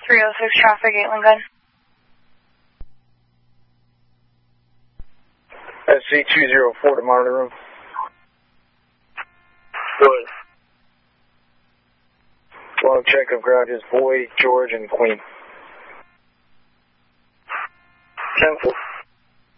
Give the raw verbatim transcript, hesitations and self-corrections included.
three oh six traffic, Gatling gun. S C two zero four to monitor room. Good. Long check of garages, Boy, George, and Queen. ten four.